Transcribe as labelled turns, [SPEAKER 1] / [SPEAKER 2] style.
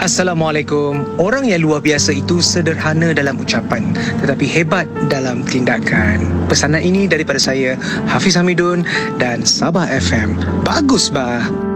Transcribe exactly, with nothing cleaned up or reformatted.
[SPEAKER 1] Assalamualaikum. Orang yang luar biasa itu sederhana dalam ucapan tetapi hebat dalam tindakan. Pesanan ini daripada saya, Hafiz Hamidun dan Sabah F M. Bagus bah.